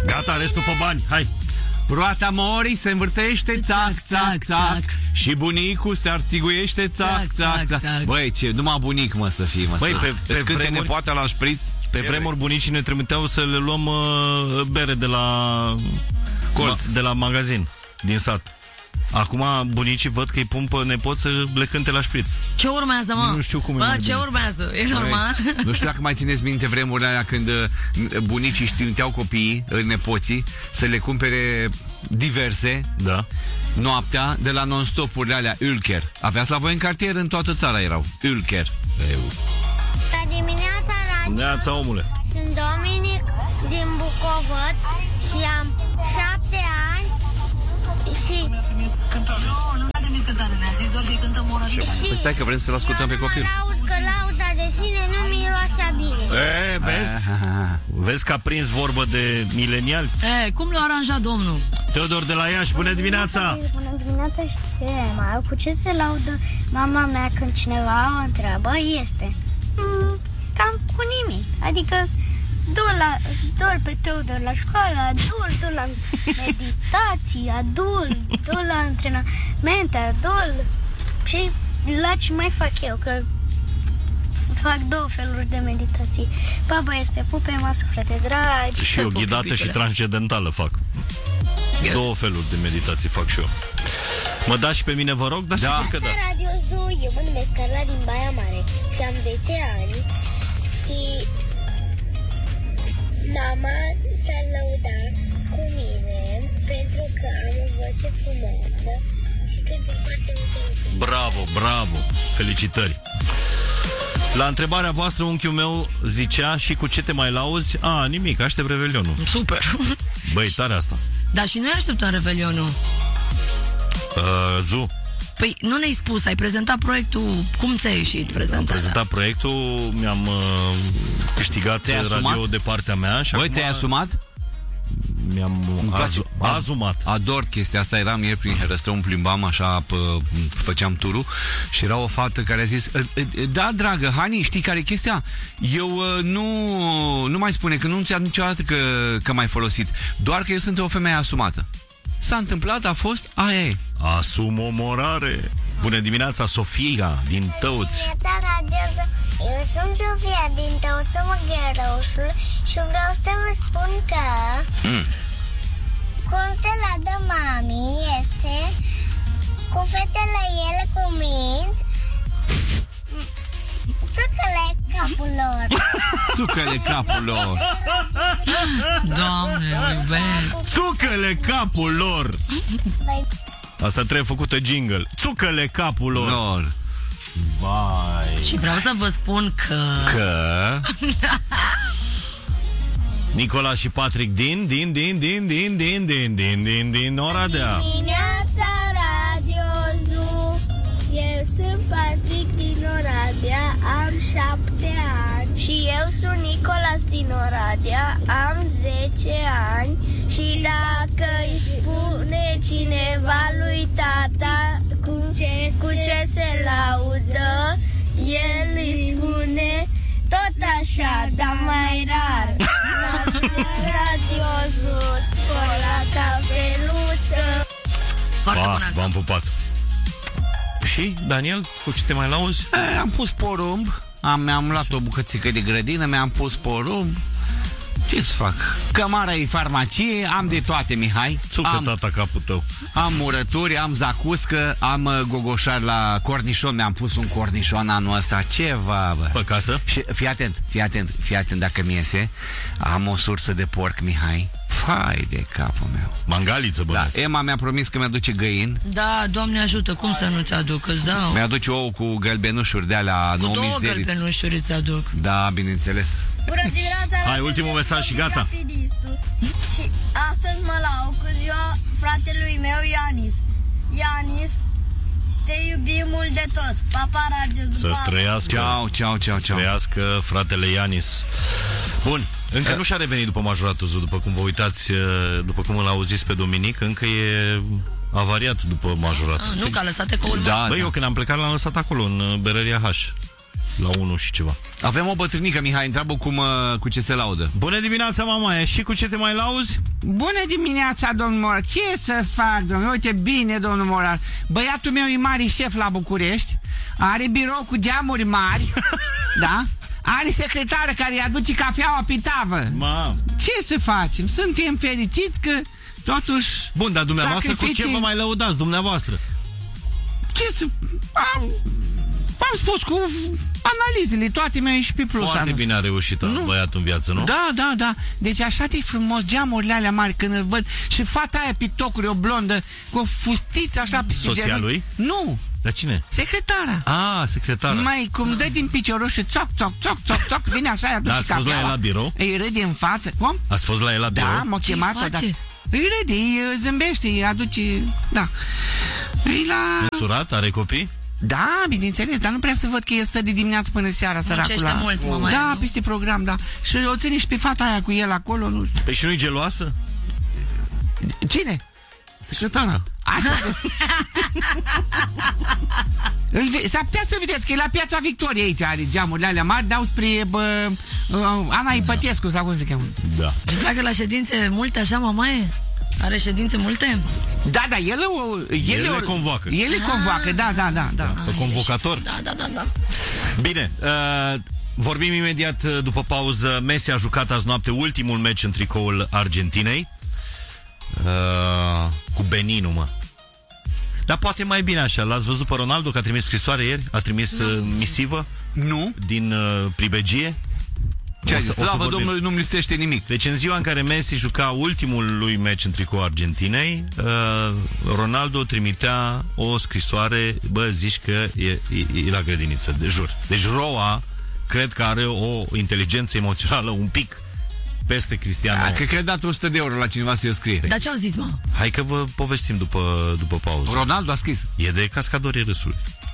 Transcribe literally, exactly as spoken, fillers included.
Gata, restul pe bani, hai. Roata morii se învârtește, țac, țac, țac. Și bunicul se arțiguiește, țac, țac, țac. Băi, ce, numai bunic, mă, să fii, mă. Băi, să... pe, pe Vezi câte vremuri, nepoate la șpriț? Pe vremuri bunicii ne trimiteau să le luăm uh, bere de la colț, de la magazin, din sat. Acum bunicii văd că îi pun pe nepoți să le cânte la șpriț. Ce urmează, mă? Nu știu cum e. Bă, mai ce bine. urmează? E normal? Nu știu dacă mai țineți minte vremurile alea când uh, bunicii își trimiteau copiii, uh, nepoții, să le cumpere diverse, da, noaptea, de la non-stop-urile alea, Ülker. Aveați la voi în cartier, în toată țara erau Ülker. Eu. La dimineața radio. Neața, omule. Sunt Dominic din Bucovăț și am șapte ani și... Nu, nu mi-a trimis cântare, mi-a zis doar că cântăm ora și... Păi stai că vrem să-l ascultăm pe copil. Eu nu mă laud că lauda de sine nu miroase bine. E, vezi? Vezi că a prins vorbă de mileniali? E, cum l-a aranjat domnul? Teodor de la Iași, bună dimineața! Bună dimineața, știe, mai cu ce se laudă mama mea când cineva o întreabă? Este mm, cam cu nimic. Adică du-l, la, du-l pe Teodor la școală, du-l, du-l la meditații, du-l, du-l la antrenamente, du-l. Și la ce mai fac eu, că fac două feluri de meditații. Baba este pupe, mă suflete dragi. Și eu ghidată și transcendentală fac. Două feluri de meditații fac și eu. Mă dați și pe mine, vă rog? Da, da. Sigur că da. Radio Zoo, eu mă numesc Carla din Baia Mare și am zece ani și mama s-a lăudat cu mine pentru că am o voce frumoasă și cânt foarte multe lucruri. Bravo, bravo, felicitări. La întrebarea voastră, unchiul meu zicea: și cu ce te mai lauzi? A, nimic, aștept Revelionul. Super. Băi, tare asta. Da, și noi așteptăm Revelionul. uh, Zu. Păi nu ne-ai spus, ai prezentat proiectul. Cum ți-a ieșit prezentarea? Am prezentat proiectul, mi-am uh, câștigat radio de partea mea și Băi, acum ți-ai asumat? Mi-am azu- azumat. Ador chestia asta. Eram ieri prin Herăstrău, plimbam așa, pă, făceam turul și era o fată care a zis: da, dragă, Hani, știi care e chestia? Eu nu, nu mai spune că nu ți-am niciodată că, că m-ai folosit, doar că eu sunt o femeie asumată. S-a întâmplat, a fost, aia e. Asum omorare. Bună dimineața, Sofia din Tăuți. Eu sunt Sofia din Tăuță Măgărăușul și vreau să vă spun că mm. constela de mami este cu fetele ele cu minți, țucăle capul lor. Țucăle capul lor. Doamne, mă iubesc. Țucăle capul lor. Asta trebuie făcută jingle. Țucăle capul lor. lor. Vai. Și vreau să vă spun că... Că... Nicola și Patrick din, din, din, din, din, din, din, din, din, din Oradea. Dimineața Radio Zoo. Eu sunt Patrick din Oradea, am șapte ani. Și eu sunt Nicolas din Oradea, am zece ani. Și dacă îi spune cineva lui tata cum ce cu ce se laudă, el îi spune tot așa, dar mai rar. Radio Zoo, scola cafeluță. Foarte Ba, bună asta. v-am pupat. Și, Daniel, cu ce te mai lauzi? E, am pus porumb. Am, mi-am luat o bucățică de grădină, mi-am pus porumb. Ce să fac? Cămara e farmacie, am de toate, Mihai. Țucă am, tata capul tău. am murături, am zacuscă, am uh, gogoșar la cornișon. Mi-am pus un cornișon anul ăsta. Ceva, bă. Pe casă? Și fii atent, fii atent, fii atent dacă mi iese. Am o sursă de porc, Mihai. Fai de capul meu. Mangaliță, Da, bănesc. Emma mi-a promis că mi-aduce găini. Da, Doamne ajută, cum să nu-ți aduc, îți dau. Mi-aduce ouă cu gălbenușuri de alea Cu nouă două mizerii. gălbenușuri îți aduc. Da, bineînțeles. Bună dimineața! Hai, ultimul mesaj și gata. Și astăzi mă laud cu ziua fratelui meu Ianis. Ianis, te iubim mult de tot. Pa, pa, Radio Zoo. Să străiască. Ceau, ceau, ceau, ceau. Trăiască fratele Ianis. Bun, încă nu și-a revenit după majoratul Zoo, după cum vă uitați, după cum îl auziți pe Dominic, încă e avariat după majorat. Ah, nu, că a lăsat ecoul. Da, Băi, da. eu când am plecat l-am lăsat acolo, în Berăria H. La unu și ceva. Avem o bătrânică, Mihai, întreabă cum, cu ce se laudă. Bună dimineața, mamaie. Și cu ce te mai lauzi? Bună dimineața, domnul Morar. Ce să fac, domnule? Uite, bine, domnul Morar. Băiatul meu e mare șef la București. Are birou cu geamuri mari. Da? Are secretară care îi aduce cafeaua pe tavă. Mam. Ce să facem? Suntem fericiți că totuși... Bun, dar dumneavoastră sacrificii... cu ce vă mai lăudați, dumneavoastră? Ce să... Am, am spus cu analizele, toate mi-au ieșit pe plus. Foarte anul. Bine a reușit nu? băiatul în viață, nu? Da, da, da. Deci așa de frumos, geamurile alea mari când îl văd. Și fata aia pe tocuri, o blondă, cu o fustiță așa pe soția lui? Nu. Dar cine? Secretara. Ah, secretara. Mai cum dă din piciorul și țoc, țoc, țoc, țoc, țoc, vine așa, aduce da, ați fost la el la birou? Îi râde în față. Cum? Ați fost la el la birou? Da, m-a chemat-o, da. Îi râde, îi zâmbește, îi aduce, da. Îi la... Însurat? Are copii? Da, bineînțeles, dar nu prea să văd că el stă de dimineață până seara, săracul la... mult, mama. Da, nu? Peste program, da. Și o ține și pe fata aia cu el acolo, nu știu. Păi și nu-i geloasă? Cine? Secretara. S-ar putea să vedeți că e la Piața Victoriei aici, are geamurile alea mari, dau spre bă, uh, Ana Ipătescu, sau cum se cheamă. Da. Și pleacă la ședințe multe, așa, mamaie? Are ședințe multe? Da, da, el, el, el le convoacă. El le convoacă, da, da, da, da. Pe convocator? Da, da, da, da. Bine, uh, vorbim imediat după pauză. Messi a jucat azi noapte ultimul meci în tricoul Argentinei. Uh, cu Beninul, mă. Dar poate mai bine așa. L-ați văzut pe Ronaldo că a trimis scrisoare ieri? A trimis uh, misivă? Nu. Din uh, pribegie? Ce a zis? Slavă Domnului, nu-mi lipsește nimic. Deci în ziua în care Messi juca ultimul lui meci în tricou Argentinei, uh, Ronaldo trimitea o scrisoare, bă, zici că e, e, e la grădiniță, de jur. Deci Roa cred că are o inteligență emoțională un pic peste Cristiano. A, cred că a dat o sută de euro la cineva să-i o scrie. Dar ce au zis, mă? Hai că vă povestim după, după pauză. Ronaldo a scris. E de cascadorii râsului.